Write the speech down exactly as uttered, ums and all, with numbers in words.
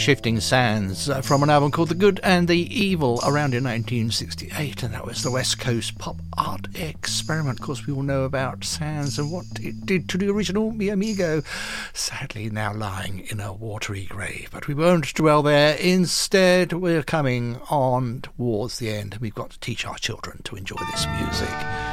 Shifting Sands uh, from an album called The Good and the Evil around in nineteen sixty-eight, and that was the West Coast pop art experiment. Of course, we all know about Sands and what it did to the original Mi Amigo, sadly now lying in a watery grave. But we won't dwell there. Instead, we're coming on towards the end. We've got to teach our children to enjoy this music.